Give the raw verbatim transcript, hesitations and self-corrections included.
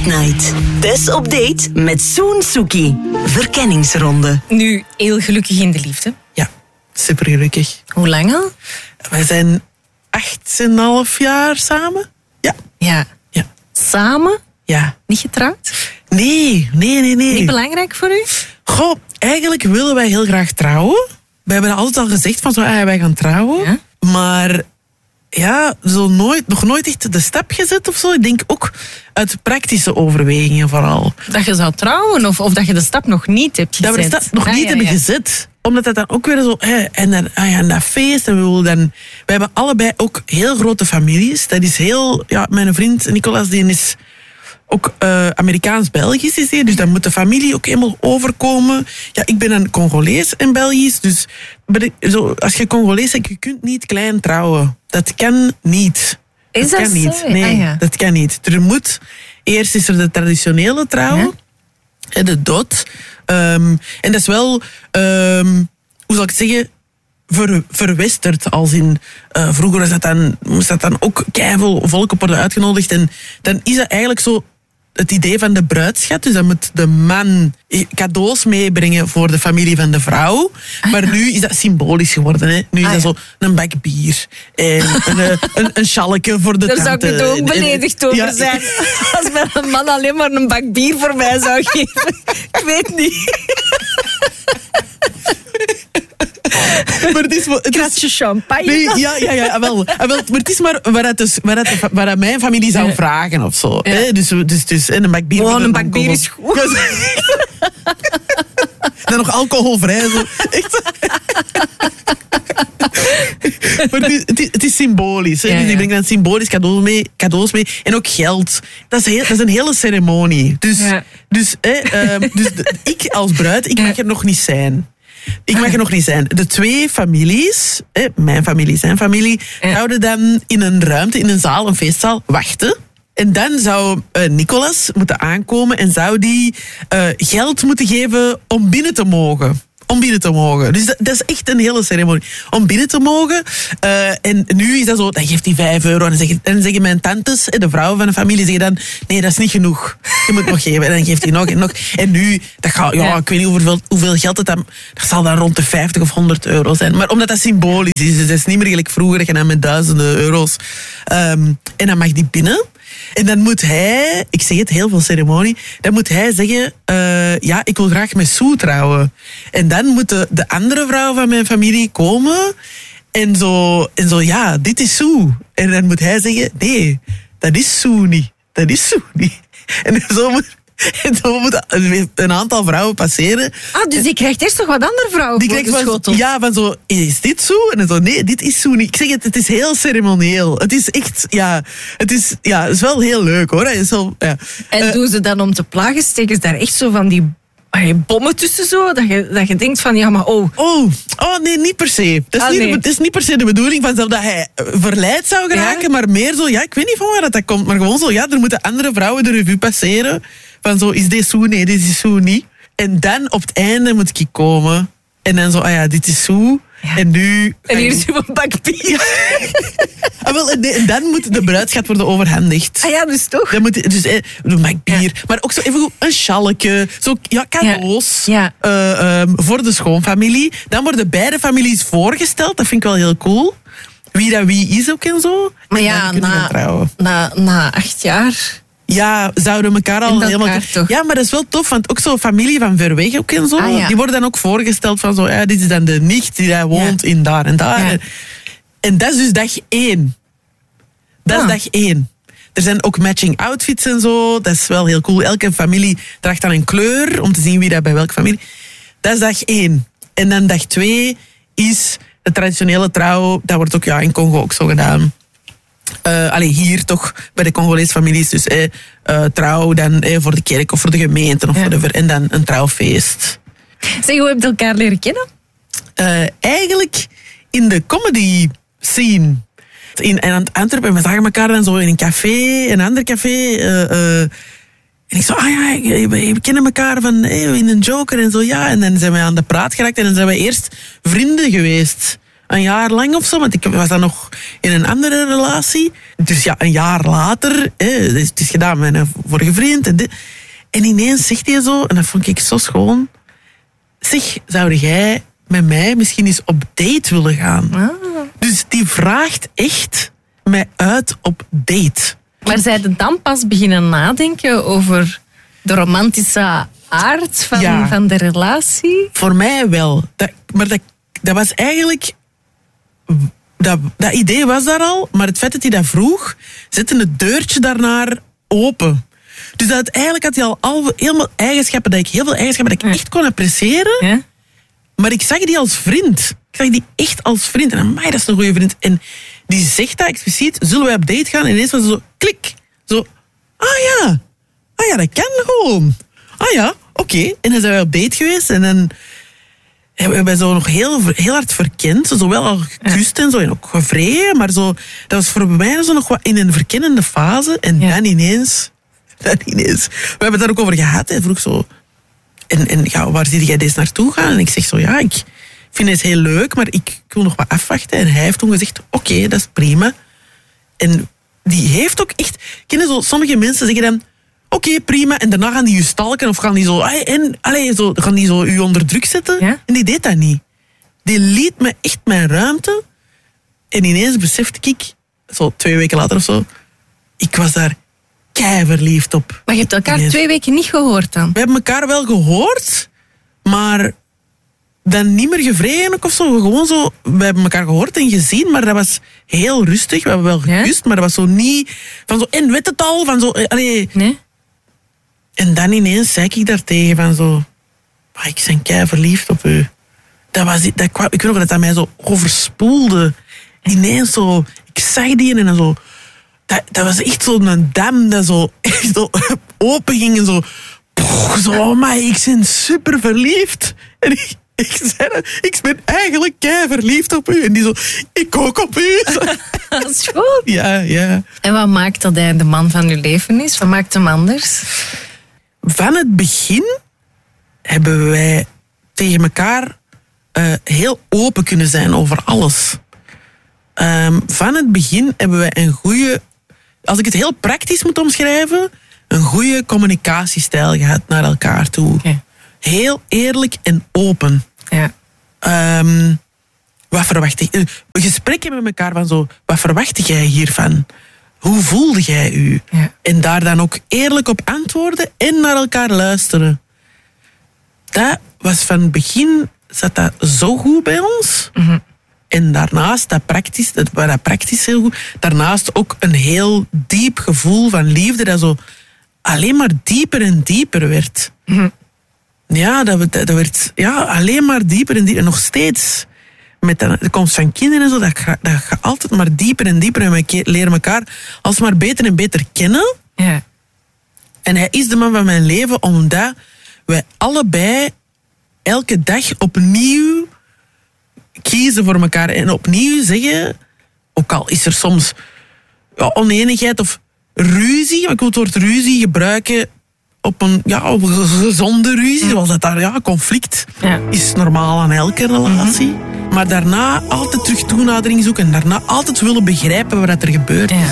Date Night. Tess op date met Soen Suki. Verkenningsronde. Nu heel gelukkig in de liefde. Ja, super gelukkig. Hoe lang al? Wij zijn acht en een half jaar samen. Ja. Ja. Ja. Samen? Ja. Niet getrouwd? Nee, nee, nee, nee. Niet belangrijk voor u? Goh, eigenlijk willen wij heel graag trouwen. We hebben altijd al gezegd van zo, ah, wij gaan trouwen. Ja? Maar ja, zo nooit, nog nooit echt de stap gezet of zo. Ik denk ook uit praktische overwegingen vooral. Dat je zou trouwen of, of dat je de stap nog niet hebt gezet? Dat we de stap nog Ah, niet ja, hebben ja. gezet. Omdat het dan ook weer zo... Hè, en dan, ah ja, en dat feest. En we, willen dan, we hebben allebei ook heel grote families. Dat is heel... Ja, mijn vriend Nicolas, die is ook uh, Amerikaans-Belgisch. Is hij, dus dan moet de familie ook helemaal overkomen. Ja, ik ben een Congolees en Belgisch. Dus ben ik, zo, als je Congolees bent, je kunt niet klein trouwen. Dat kan niet. Is dat kan zo? niet. Nee, Ah, ja. dat kan niet. Er moet... Eerst is er de traditionele trouwen. Ja. De dot. Um, en dat is wel, um, hoe zal ik het zeggen, ver, verwesterd. Als in, uh, vroeger was dat dan, moest dat dan ook keiveel volk op worden uitgenodigd. En dan is dat eigenlijk zo het idee van de bruidschat. Dus dan moet de man cadeaus meebrengen voor de familie van de vrouw. Ah, maar ja. nu is dat symbolisch geworden. Hè. Nu is Ah, dat ja. zo een bak bier. En een, een, een schalke voor de Daar zou tante. ik het ook beledigd over Ja. zijn. Als mij een man alleen maar een bak bier voor mij zou geven. Ik weet niet. Maar het is, het is, Kratje champagne. Nee, ja, ja, ja, wel. Ah, wel. Maar het is maar waaruit, dus, waaruit, de- waaruit mijn familie zou Ja. vragen of zo. Ja. Hè? Dus, dus, dus hè, een bak bier. Gewoon voor de een bak bier alcohol. is goed. Dan nog alcoholvrij. Zo. Echt. Maar het is, het is, het is symbolisch. Hè? Ja, Dus ja. ik denk dan symbolisch cadeaus mee, cadeaus mee. En ook geld. Dat is, heel, dat is een hele ceremonie. Dus, Ja. dus, hè, ehm, dus de- ik als bruid, ik Ja. mag er nog niet zijn. Ik mag er nog niet zijn. De twee families, hè, mijn familie, zijn familie, Ja. zouden dan in een ruimte, in een zaal, een feestzaal, wachten. En dan zou uh, Nicolas moeten aankomen en zou die uh, geld moeten geven om binnen te mogen. Om binnen te mogen. Dus dat, dat is echt een hele ceremonie. Om binnen te mogen. Uh, en nu is dat zo, dan geeft hij vijf euro. En dan zeggen, en dan zeggen mijn tantes, de vrouwen van de familie, zeggen dan, nee, dat is niet genoeg. Je moet nog geven. En dan geeft hij nog en nog. En nu, dat gaat, ja, Ja. ik weet niet hoeveel, hoeveel geld het dan, dat zal dan rond de vijftig of honderd euro zijn. Maar omdat dat symbolisch is, dus dat is niet meer gelijk vroeger, dat je dan met duizenden euro's. Um, en dan mag die binnen. En dan moet hij, ik zeg het, heel veel ceremonie, dan moet hij zeggen, uh, ja, ik wil graag met Sue trouwen. En dan moeten de andere vrouwen van mijn familie komen en zo, en zo, ja, dit is Sue. En dan moet hij zeggen, nee, dat is Sue niet. Dat is Sue niet. En zo moet, en zo moet een aantal vrouwen passeren. Ah, dus die krijgt eerst nog wat andere vrouwen Die krijgt van, voorgeschoteld. ja, van zo, is dit zo? En dan zo, nee, dit is zo niet. Ik zeg het, het is heel ceremonieel. Het is echt, ja, het is, ja, het is wel heel leuk hoor. Het is wel, ja. En Uh, doen ze dan om te plagen, steken ze daar echt zo van die allee, bommen tussen zo? Dat je, dat je denkt van, ja, maar oh. Oh, oh, nee, niet per se. Dat is, Ah, niet, nee. het is niet per se de bedoeling van zo dat hij eh, verleid zou geraken, Ja? maar meer zo, ja, ik weet niet van waar dat, dat komt, maar gewoon zo, ja, er moeten andere vrouwen de revue passeren. Van zo, is dit zo? Nee, dit is zo niet. En dan op het einde moet ik komen. En dan zo, ah ja, dit is zo. Ja. En nu... En hier is uw bak bier. Ah, wel, en nee, en dan moet de bruidschat worden overhandigd. Ah ja, dus toch? Dan moet, dus eh, een bak bier, maar ook zo even goed een schalke, zo ja, cadeaus Ja. eh, ehm, voor de schoonfamilie. Dan worden beide families voorgesteld, dat vind ik wel heel cool. Wie dat wie is ook en zo. Maar En ja, dan kunnen we na, trouwen. na, na acht jaar... Ja, zouden elkaar al In elkaar helemaal... toch? Ja, maar dat is wel tof, want ook zo familie van ver weg ook en zo. Ah, ja. Die worden dan ook voorgesteld van zo, ja, dit is dan de nicht die daar woont in daar en daar. Ja. En, en dat is dus dag één. Dat Ah. is dag één. Er zijn ook matching outfits en zo. Dat is wel heel cool. Elke familie draagt dan een kleur om te zien wie dat bij welke familie. Dat is dag één. En dan dag twee is de traditionele trouw. Dat wordt ook ja, in Congo ook zo gedaan. Uh, allee, hier toch bij de Congolese families. Dus eh, uh, trouw dan eh, voor de kerk of voor de gemeente of Ja. whatever. En dan een trouwfeest. Zeg, hoe heb je elkaar leren kennen? Uh, eigenlijk in de comedy scene. In, in Antwerpen, we zagen elkaar dan zo in een café, een ander café. Uh, uh, en ik zo, ah ja, we, we kennen elkaar van hey, in een Joker en zo, ja. En dan zijn we aan de praat geraakt en dan zijn we eerst vrienden geweest. een jaar lang of zo. Want ik was dan nog in een andere relatie. Dus ja, een jaar later, hè, het is gedaan met een vorige vriend. En, dit. en ineens zegt hij zo, en dat vond ik zo schoon. Zeg, zou jij met mij misschien eens op date willen gaan? Ah. Dus die vraagt echt mij uit op date. Maar zij er dan pas beginnen nadenken over de romantische aard van, Ja. van de relatie? Voor mij wel. Dat, maar dat, dat was eigenlijk... Dat, dat idee was daar al, maar het feit dat hij dat vroeg, zette het deurtje daarnaar open. Dus dat eigenlijk had hij al, al helemaal eigenschappen, dat ik heel veel eigenschappen dat ik echt kon appreciëren, Ja? maar ik zag die als vriend. Ik zag die echt als vriend. En amai, dat is een goede vriend. En die zegt dat expliciet, zullen wij op date gaan? En ineens was het zo, klik. Zo, ah ja, ah ja, dat kan gewoon. Ah ja, oké. Okay. En dan zijn wij op date geweest en dan hebben wij zo nog heel, heel hard verkend. Zo wel al gekust en zo, en ook gevreden. Maar zo, dat was voor mij zo nog wat in een verkennende fase. En Ja. dan ineens, dan ineens. We hebben het daar ook over gehad. Hij vroeg zo, en, en ja, waar zie jij deze naartoe gaan? En ik zeg zo, ja, ik vind het heel leuk, maar ik, ik wil nog wat afwachten. En hij heeft toen gezegd, oké, okay, dat is prima. En die heeft ook echt... Kennen zo, sommige mensen zeggen dan, oké, okay, prima. En daarna gaan die je stalken of gaan die zo... En, allee, zo gaan die zo je onder druk zetten. Ja? En die deed dat niet. Die liet me echt mijn ruimte. En ineens besefte ik, zo twee weken later of zo, ik was daar kei verliefd op. Maar je hebt elkaar Ineens. twee weken niet gehoord dan? We hebben elkaar wel gehoord, maar dan niet meer gevreden ook of zo. Gewoon zo, we hebben elkaar gehoord en gezien, maar dat was heel rustig. We hebben wel gekust, Ja? maar dat was zo niet van zo, en weet het al, van zo, allee. Nee? En dan ineens zei ik daartegen van zo, ah, ik ben kei verliefd op u. Dat was, dat kwam, ik weet nog dat dat mij zo overspoelde. Ineens zo, ik zag die en dan zo, dat, dat was echt zo'n dam dat zo, echt zo open ging en zo, poch, zo, maar ik ben super verliefd. En ik, ik zei dat, ik ben eigenlijk kei verliefd op u. En die zo, ik ook op u. Dat is goed. Ja, ja. En wat maakt dat hij de man van uw leven is? Wat maakt hem anders? Van het begin hebben wij tegen elkaar uh, heel open kunnen zijn over alles. Um, van het begin hebben wij een goede, als ik het heel praktisch moet omschrijven, een goede communicatiestijl gehad naar elkaar toe. Okay. Heel eerlijk en open. Ja. Um, wat verwacht ik? Uh, gesprekken met elkaar van zo, wat verwacht jij hiervan? Hoe voelde jij u? Ja. En daar dan ook eerlijk op antwoorden en naar elkaar luisteren. Dat was van het begin, zat dat zo goed bij ons. Mm-hmm. En daarnaast, dat praktisch, dat, dat praktisch heel goed. Daarnaast ook een heel diep gevoel van liefde dat zo alleen maar dieper en dieper werd. Mm-hmm. Ja, dat, dat werd ja, alleen maar dieper en dieper. En nog steeds met de komst van kinderen en zo, dat gaat, dat gaat altijd maar dieper en dieper. En we leren elkaar alsmaar beter en beter kennen. Ja. En hij is de man van mijn leven, omdat wij allebei elke dag opnieuw kiezen voor elkaar. En opnieuw zeggen, ook al is er soms ja, oneenigheid of ruzie, maar ik wil het woord ruzie gebruiken op een, ja, op een gezonde ruzie, zoals dat daar, ja, conflict Ja. is normaal aan elke relatie. Mm-hmm. Maar daarna altijd terug toenadering zoeken en daarna altijd willen begrijpen wat er gebeurt. Ja.